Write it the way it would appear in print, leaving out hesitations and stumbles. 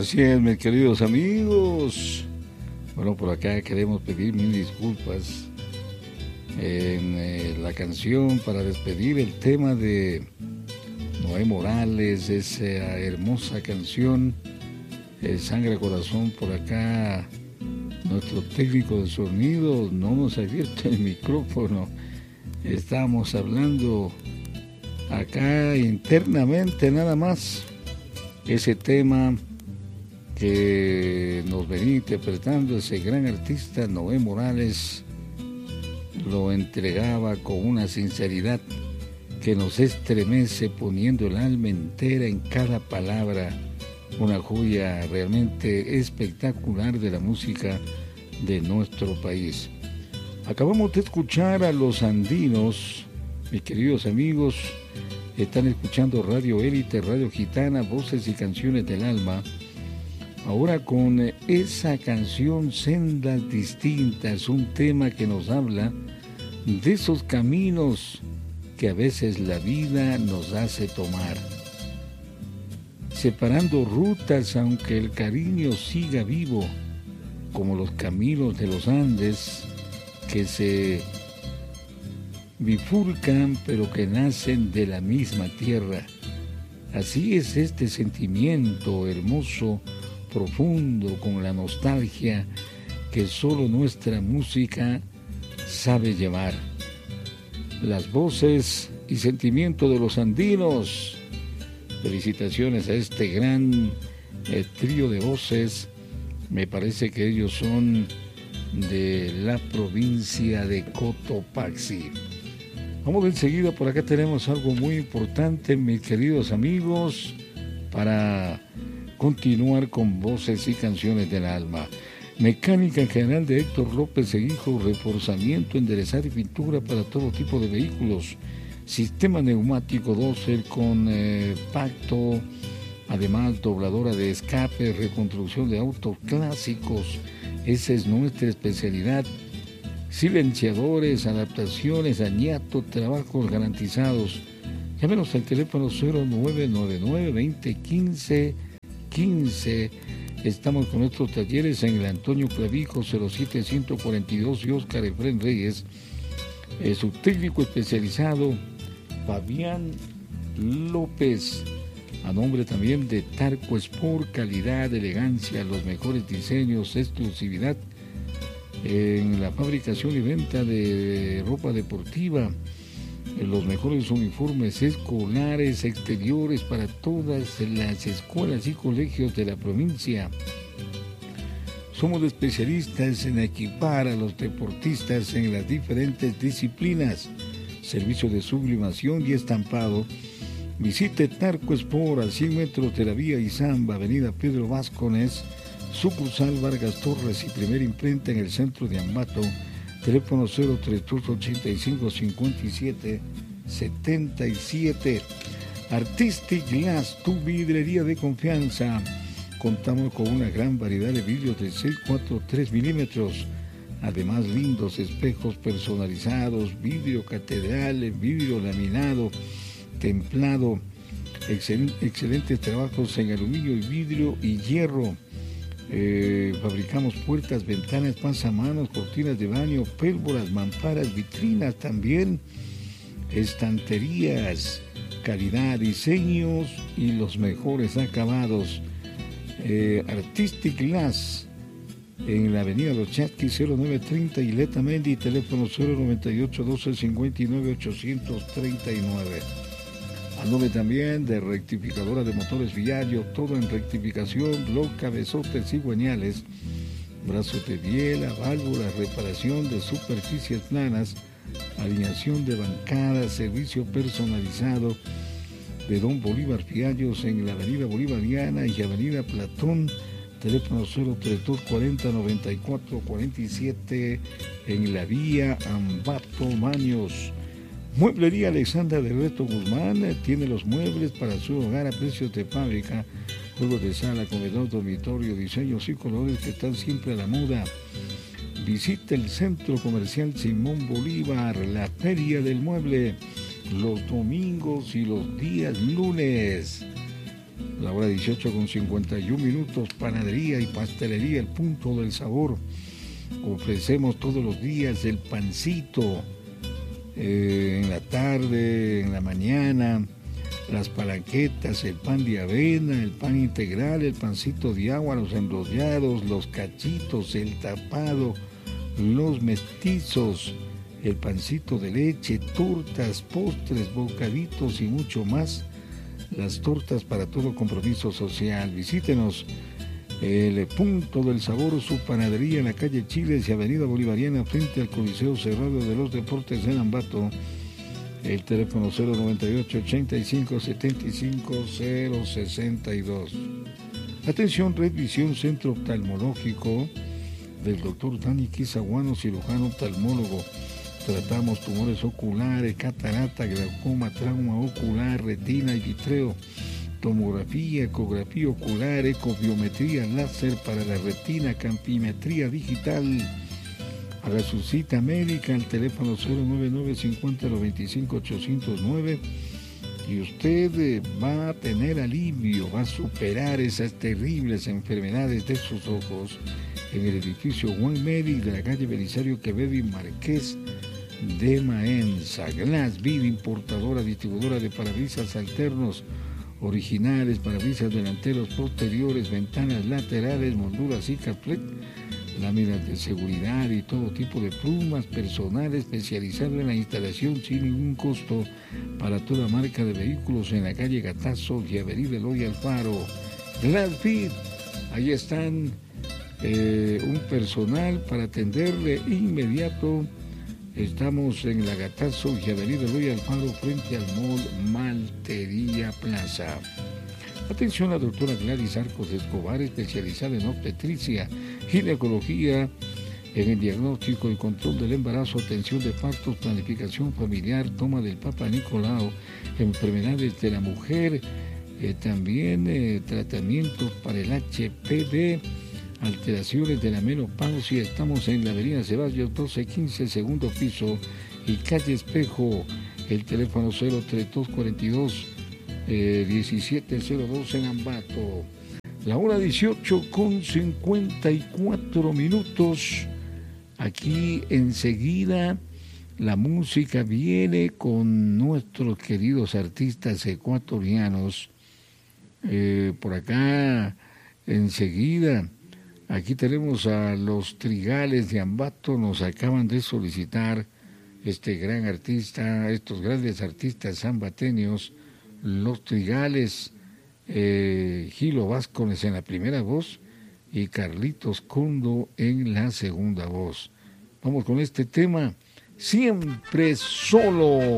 Así es, mis queridos amigos. Bueno, por acá queremos pedir mil disculpas en la canción para despedir el tema de Noé Morales, esa hermosa canción, Sangre Corazón. Por acá nuestro técnico de sonido no nos advierte el micrófono. Estamos hablando acá internamente nada más. Ese tema que nos venía interpretando ese gran artista Noé Morales lo entregaba con una sinceridad que nos estremece, poniendo el alma entera en cada palabra. Una joya realmente espectacular de la música de nuestro país. Acabamos de escuchar a Los Andinos, mis queridos amigos. Están escuchando Radio Élite, Radio Gitana, Voces y Canciones del Alma. Ahora con esa canción Sendas Distintas, un tema que nos habla de esos caminos que a veces la vida nos hace tomar. Separando rutas aunque el cariño siga vivo, como los caminos de los Andes que se bifurcan pero que nacen de la misma tierra. Así es este sentimiento hermoso, profundo, con la nostalgia que solo nuestra música sabe llevar. Las voces y sentimiento de los andinos. Felicitaciones a este gran trío de voces. Me parece que ellos son de la provincia de Cotopaxi. Vamos enseguida, por acá tenemos algo muy importante, mis queridos amigos, para continuar con Voces y Canciones del Alma. Mecánica en general de Héctor López Seguijo, reforzamiento, enderezar y pintura para todo tipo de vehículos. Sistema neumático Dozer con pacto, además dobladora de escape, reconstrucción de autos clásicos. Esa es nuestra especialidad. Silenciadores, adaptaciones, añato, trabajos garantizados. Llámenos al teléfono 0999-2015-15. Estamos con nuestros talleres en el Antonio Clavijo 07142 y Óscar Efrén Reyes. Su técnico especializado, Fabián López. A nombre también de Tarco Sport, calidad, elegancia, los mejores diseños, exclusividad en la fabricación y venta de ropa deportiva, los mejores uniformes escolares exteriores para todas las escuelas y colegios de la provincia. Somos especialistas en equipar a los deportistas en las diferentes disciplinas. Servicio de sublimación y estampado. Visite Tarco Sport a 100 metros de la vía Izamba, avenida Pedro Vázquez, sucursal Vargas Torres y primera imprenta en el centro de Ambato. Teléfono 03285-5777. Artistic Glass, tu vidrería de confianza. Contamos con una gran variedad de vidrios de 643 milímetros. Además, lindos espejos personalizados, vidrio catedral, vidrio laminado, templado, excelentes trabajos en aluminio y vidrio y hierro. Fabricamos puertas, ventanas, pasamanos, cortinas de baño, pérgolas, mamparas, vitrinas también, estanterías, calidad, diseños y los mejores acabados. Artistic Glass en la avenida Los Chasquis 0930 y Letamendi, teléfono 098-1259-839. Al nombre también de Rectificadora de Motores Viario, todo en rectificación, bloc, cabezotes y guañales, brazos de biela, válvulas, reparación de superficies planas, alineación de bancadas, servicio personalizado de Don Bolívar Fiallos en la avenida Bolivariana y avenida Platón, teléfono 03240-9447 en la vía Ambato Baños. Mueblería Alexandra de Reto Guzmán tiene los muebles para su hogar a precios de fábrica, juegos de sala, comedor, dormitorio, diseños y colores que están siempre a la moda. Visita el Centro Comercial Simón Bolívar, la Feria del Mueble, los domingos y los días lunes. La hora 18:51, panadería y pastelería, el punto del sabor. Ofrecemos todos los días el pancito, en la tarde, en la mañana, las palanquetas, el pan de avena, el pan integral, el pancito de agua, los enrollados, los cachitos, el tapado, los mestizos, el pancito de leche, tortas, postres, bocaditos y mucho más. Las tortas para todo compromiso social. Visítenos el punto del sabor, su panadería en la calle Chiles y avenida Bolivariana frente al Coliseo Cerrado de los Deportes en Ambato. El teléfono 098-85-75-062. Atención, Red Visión, centro oftalmológico del doctor Dani Quizaguano, cirujano oftalmólogo. Tratamos tumores oculares, catarata, glaucoma, trauma ocular, retina y vitreo, tomografía, ecografía ocular, ecobiometría, láser para la retina, campimetría digital. Haga su cita médica al teléfono 099-50-25-809 y usted va a tener alivio, va a superar esas terribles enfermedades de sus ojos en el edificio One Medic de la calle Belisario Quevedo y Marqués de Maenza. Glassvid, importadora, distribuidora de parabrisas alternos, originales, parabrisas delanteros, posteriores, ventanas laterales, molduras y caplet, láminas de seguridad y todo tipo de plumas, personal especializado en la instalación sin ningún costo para toda marca de vehículos en la calle Gatazo y avenida Eloy Alfaro. Glassvid, ahí están un personal para atenderle inmediato. Estamos en la Gatazo y avenida Eloy Alfaro frente al Mall Maltería Plaza. Atención, la doctora Gladys Arcos Escobar, especializada en obstetricia, ginecología, en el diagnóstico y control del embarazo, atención de partos, planificación familiar, toma del Papa Nicolau, enfermedades de la mujer, también tratamientos para el HPV, alteraciones de la menopausia. Estamos en la avenida Ceballos 1215, segundo piso y calle Espejo. El teléfono 03242 1702 en Ambato. La hora 18:54. Aquí enseguida la música viene con nuestros queridos artistas ecuatorianos. Por acá enseguida, aquí tenemos a los Trigales de Ambato. Nos acaban de solicitar este gran artista, estos grandes artistas ambateños, los Trigales, Gilo Vázquez en la primera voz y Carlitos Condo en la segunda voz. Vamos con este tema, Siempre Solo.